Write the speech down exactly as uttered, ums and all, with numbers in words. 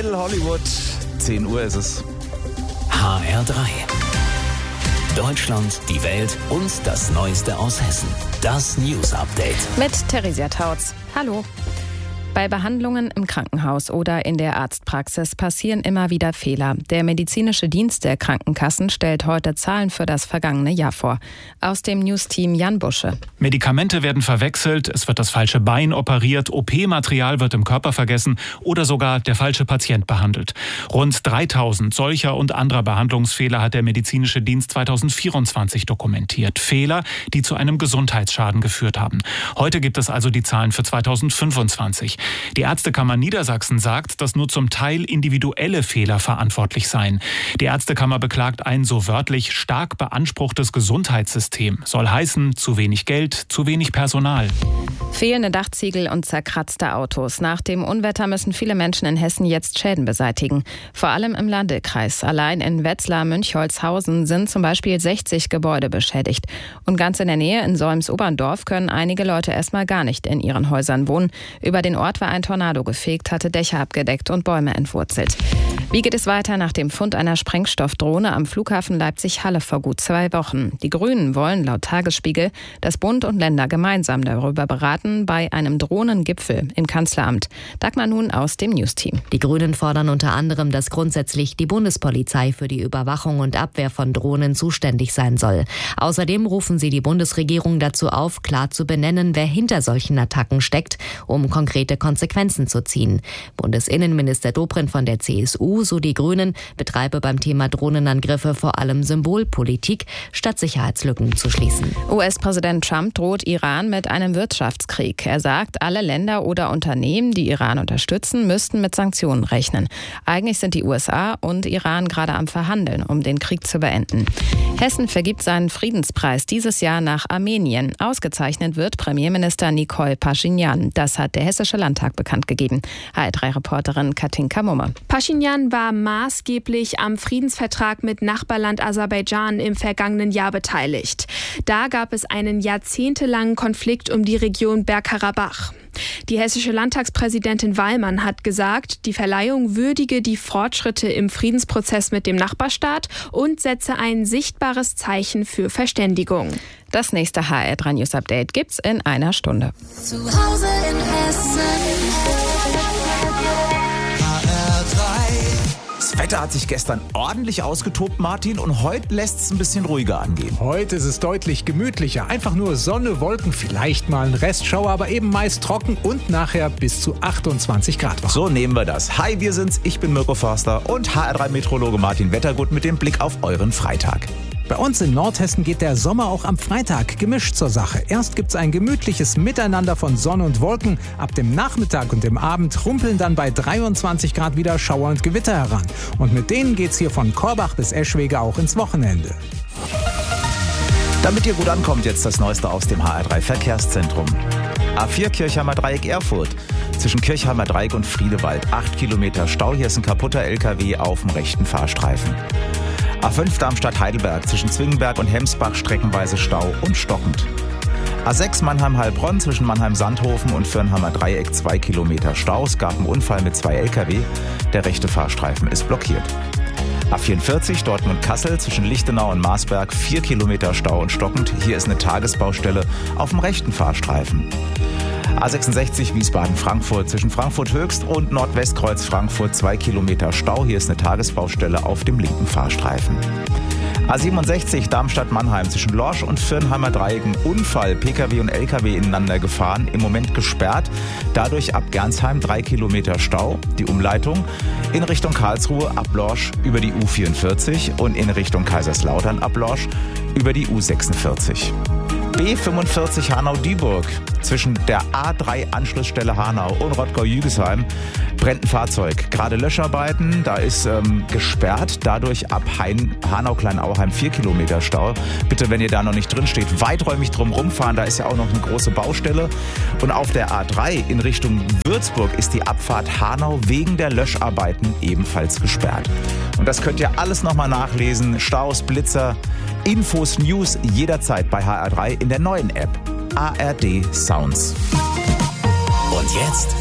Hail Hollywood. zehn Uhr ist es. H R drei. Deutschland, die Welt und das Neueste aus Hessen. Das News Update. Mit Theresia Tautz. Hallo. Bei Behandlungen im Krankenhaus oder in der Arztpraxis passieren immer wieder Fehler. Der medizinische Dienst der Krankenkassen stellt heute Zahlen für das vergangene Jahr vor. Aus dem News-Team Jan Busche. Medikamente werden verwechselt, es wird das falsche Bein operiert, O P-Material wird im Körper vergessen oder sogar der falsche Patient behandelt. Rund dreitausend solcher und anderer Behandlungsfehler hat der medizinische Dienst zweitausendvierundzwanzig dokumentiert. Fehler, die zu einem Gesundheitsschaden geführt haben. Heute gibt es also die Zahlen für zweitausendfünfundzwanzig. Die Ärztekammer Niedersachsen sagt, dass nur zum Teil individuelle Fehler verantwortlich seien. Die Ärztekammer beklagt ein so wörtlich stark beanspruchtes Gesundheitssystem. Soll heißen, zu wenig Geld, zu wenig Personal. Fehlende Dachziegel und zerkratzte Autos. Nach dem Unwetter müssen viele Menschen in Hessen jetzt Schäden beseitigen. Vor allem im Landkreis. Allein in Wetzlar-Münchholzhausen sind zum Beispiel sechzig Gebäude beschädigt. Und ganz in der Nähe in Solms-Oberndorf können einige Leute erstmal gar nicht in ihren Häusern wohnen. Über den Ort war ein Tornado gefegt, hatte Dächer abgedeckt und Bäume entwurzelt. Wie geht es weiter nach dem Fund einer Sprengstoffdrohne am Flughafen Leipzig-Halle vor gut zwei Wochen? Die Grünen wollen laut Tagesspiegel, dass Bund und Länder gemeinsam darüber beraten bei einem Drohnengipfel im Kanzleramt. Dagmar nun aus dem News-Team. Die Grünen fordern unter anderem, dass grundsätzlich die Bundespolizei für die Überwachung und Abwehr von Drohnen zuständig sein soll. Außerdem rufen sie die Bundesregierung dazu auf, klar zu benennen, wer hinter solchen Attacken steckt, um konkrete Konsequenzen zu ziehen. Bundesinnenminister Dobrindt von der C S U, so die Grünen, betreibe beim Thema Drohnenangriffe vor allem Symbolpolitik, statt Sicherheitslücken zu schließen. U S-Präsident Trump droht Iran mit einem Wirtschaftskrieg. Er sagt, alle Länder oder Unternehmen, die Iran unterstützen, müssten mit Sanktionen rechnen. Eigentlich sind die U S A und Iran gerade am Verhandeln, um den Krieg zu beenden. Hessen vergibt seinen Friedenspreis dieses Jahr nach Armenien. Ausgezeichnet wird Premierminister Nikol Paschinjan. Das hat der Hessische Landtag bekannt gegeben. H R drei Reporterin Katinka Mummer. Paschinjan war maßgeblich am Friedensvertrag mit Nachbarland Aserbaidschan im vergangenen Jahr beteiligt. Da gab es einen jahrzehntelangen Konflikt um die Region Bergkarabach. Die hessische Landtagspräsidentin Wallmann hat gesagt, die Verleihung würdige die Fortschritte im Friedensprozess mit dem Nachbarstaat und setze ein sichtbares Zeichen für Verständigung. Das nächste H R drei News Update gibt's in einer Stunde. Zu Hause in Hessen. H R drei. Das Wetter hat sich gestern ordentlich ausgetobt, Martin, und heute lässt es ein bisschen ruhiger angehen. Heute ist es deutlich gemütlicher. Einfach nur Sonne, Wolken, vielleicht mal ein Restschauer, aber eben meist trocken und nachher bis zu achtundzwanzig Grad warm. So nehmen wir das. Hi, wir sind's. Ich bin Mirko Forster und H R drei Meteorologe Martin Wettergut mit dem Blick auf euren Freitag. Bei uns in Nordhessen geht der Sommer auch am Freitag gemischt zur Sache. Erst gibt's ein gemütliches Miteinander von Sonne und Wolken. Ab dem Nachmittag und dem Abend rumpeln dann bei dreiundzwanzig Grad wieder Schauer und Gewitter heran. Und mit denen geht's hier von Korbach bis Eschwege auch ins Wochenende. Damit ihr gut ankommt, jetzt das Neueste aus dem H R drei Verkehrszentrum. A vier Kirchheimer Dreieck Erfurt. Zwischen Kirchheimer Dreieck und Friedewald. acht Kilometer Stau. Hier ist ein kaputter L K W auf dem rechten Fahrstreifen. A fünf Darmstadt-Heidelberg. Zwischen Zwingenberg und Hemsbach streckenweise Stau und stockend. A sechs Mannheim-Heilbronn. Zwischen Mannheim-Sandhofen und Firnheimer Dreieck. zwei Kilometer Stau. Es gab einen Unfall mit zwei L K W. Der rechte Fahrstreifen ist blockiert. A vierundvierzig Dortmund-Kassel zwischen Lichtenau und Marsberg, vier Kilometer Stau und stockend. Hier ist eine Tagesbaustelle auf dem rechten Fahrstreifen. A sechsundsechzig Wiesbaden-Frankfurt zwischen Frankfurt-Höchst und Nordwestkreuz-Frankfurt, zwei Kilometer Stau. Hier ist eine Tagesbaustelle auf dem linken Fahrstreifen. A siebenundsechzig Darmstadt-Mannheim zwischen Lorsch und Firnheimer Dreieck. Unfall, P K W und L K W ineinander gefahren, im Moment gesperrt. Dadurch ab Gernsheim drei Kilometer Stau. Die Umleitung in Richtung Karlsruhe ab Lorsch über die U vierundvierzig und in Richtung Kaiserslautern ab Lorsch über die U sechsundvierzig. B fünfundvierzig Hanau-Dieburg. Zwischen der A drei Anschlussstelle Hanau und Rottgau-Jügesheim brennt ein Fahrzeug. Gerade Löscharbeiten, da ist ähm, gesperrt. Dadurch ab Hein, Hanau-Kleinauheim vier Kilometer Stau. Bitte, wenn ihr da noch nicht drin steht, weiträumig drum rumfahren. Da ist ja auch noch eine große Baustelle. Und auf der A drei in Richtung Würzburg ist die Abfahrt Hanau wegen der Löscharbeiten ebenfalls gesperrt. Und das könnt ihr alles nochmal nachlesen. Staus, Blitzer, Infos, News jederzeit bei H R drei in der neuen App A R D Sounds. Und jetzt